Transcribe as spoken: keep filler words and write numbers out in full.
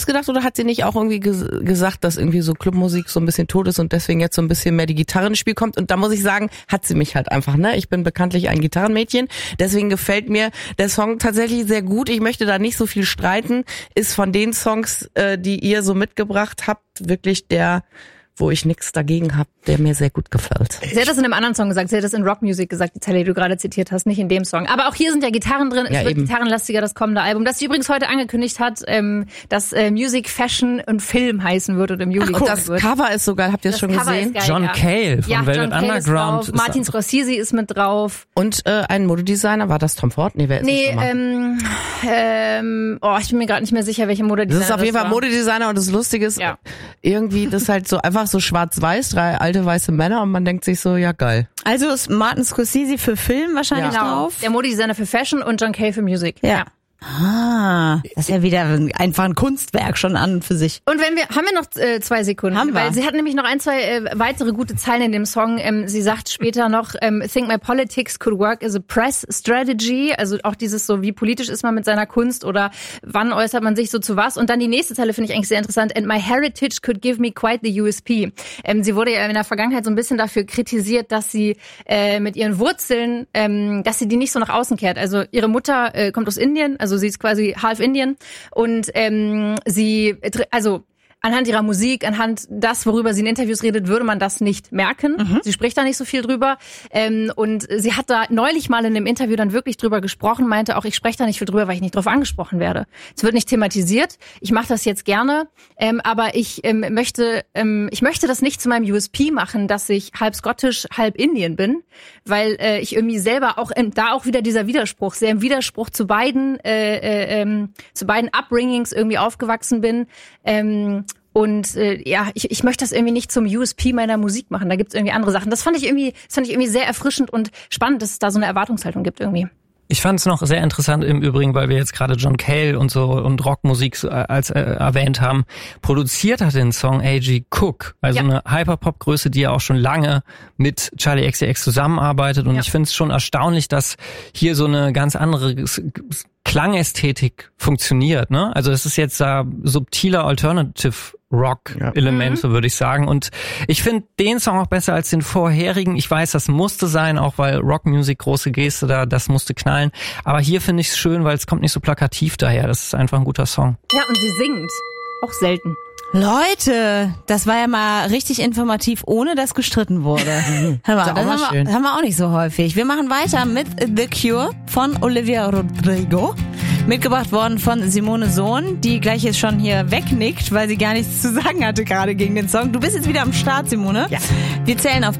ausgedacht oder hat sie nicht auch irgendwie ges- gesagt, dass irgendwie so Clubmusik so ein bisschen tot ist und deswegen jetzt so ein bisschen mehr die Gitarre ins Spiel kommt? Und da muss ich sagen, hat sie mich halt einfach, ne? Ich bin bekanntlich ein Gitarrenmädchen, deswegen gefällt mir der Song tatsächlich sehr gut. Ich möchte da nicht so viel streiten. Ist von den Songs, äh, die ihr so mitgebracht habt, wirklich der, wo ich nichts dagegen habe, der mir sehr gut gefällt. Sie hat das in einem anderen Song gesagt, sie hat das in Rock Music gesagt, die Zeile, die du gerade zitiert hast, nicht in dem Song. Aber auch hier sind ja Gitarren drin, es Ja, wird eben. gitarrenlastiger, das kommende Album, das sie übrigens heute angekündigt hat, ähm, dass äh, Music, Fashion und Film heißen wird und im Juli Und kommen das wird. Cover ist so geil, habt ihr es Das schon Cover gesehen? ist geil, John ja. Cale von ja, Velvet John Cale ist Underground. drauf, Martin Scorsese ist mit drauf. Und äh, ein Modedesigner, war das Tom Ford? Nee, wer ist Nee, das nochmal? ähm, ähm, oh, ich bin mir gerade nicht mehr sicher, welche Modedesigner Das ist auf jeden Fall war. Modedesigner und das Lustige ist, Ja. irgendwie das ist halt so einfach so schwarz-weiß, drei alte weiße Männer und man denkt sich so, ja geil. Also ist Martin Scorsese für Film wahrscheinlich Genau, drauf? der Modedesigner für Fashion und John Cale für Music. Ja. Ah, das ist ja wieder einfach ein Kunstwerk schon an und für sich. Und wenn wir, haben wir noch äh, zwei Sekunden? Haben wir. Weil sie hat nämlich noch ein, zwei äh, weitere gute Zeilen in dem Song. Ähm, sie sagt später noch, ähm, think my politics could work as a press strategy. Also auch dieses so, wie politisch ist man mit seiner Kunst oder wann äußert man sich so zu was? Und dann die nächste Zeile finde ich eigentlich sehr interessant. And my heritage could give me quite the U S P. Ähm, sie wurde ja in der Vergangenheit so ein bisschen dafür kritisiert, dass sie äh, mit ihren Wurzeln, ähm, dass sie die nicht so nach außen kehrt. Also ihre Mutter äh, kommt aus Indien, also sie ist quasi half Indian und ähm, sie, also anhand ihrer Musik, anhand das, worüber sie in Interviews redet, würde man das nicht merken. Mhm. Sie spricht da nicht so viel drüber. Ähm, und sie hat da neulich mal in einem Interview dann wirklich drüber gesprochen, meinte auch, ich spreche da nicht viel drüber, weil ich nicht drauf angesprochen werde. Es wird nicht thematisiert. Ich mache das jetzt gerne, ähm, aber ich ähm, möchte ähm, ich möchte das nicht zu meinem U S P machen, dass ich halb skottisch, halb Indien bin, weil äh, ich irgendwie selber auch, ähm, da auch wieder dieser Widerspruch, sehr im Widerspruch zu beiden, äh, äh, ähm, zu beiden Upbringings irgendwie aufgewachsen bin. Ähm, Und äh, ja, ich, ich möchte das irgendwie nicht zum U S P meiner Musik machen. Da gibt's irgendwie andere Sachen. Das fand ich irgendwie, das fand ich irgendwie sehr erfrischend und spannend, dass es da so eine Erwartungshaltung gibt irgendwie. Ich fand es noch sehr interessant im Übrigen, weil wir jetzt gerade John Cale und so und Rockmusik so als äh, erwähnt haben. Produziert hat den Song A G Cook, also Ja. eine Hyperpop-Größe, die ja auch schon lange mit Charli X C X zusammenarbeitet. Und Ja. ich finde es schon erstaunlich, dass hier so eine ganz andere Klangästhetik funktioniert. Ne? Also es ist jetzt da subtiler Alternative Rock-Element, Ja. so würde ich sagen. Und ich finde den Song auch besser als den vorherigen. Ich weiß, das musste sein, auch weil Rockmusik, große Geste da, das musste knallen. Aber hier finde ich es schön, weil es kommt nicht so plakativ daher. Das ist einfach ein guter Song. Ja, und sie singt. Auch selten. Leute, das war ja mal richtig informativ, ohne dass gestritten wurde. Hör mal, Ist auch das mal haben schön. wir, haben wir auch nicht so häufig. Wir machen weiter mit The Cure von Olivia Rodrigo. Mitgebracht worden von Simone Sohn, die gleich jetzt schon hier wegnickt, weil sie gar nichts zu sagen hatte gerade gegen den Song. Du bist jetzt wieder am Start, Simone. Ja. Wir zählen auf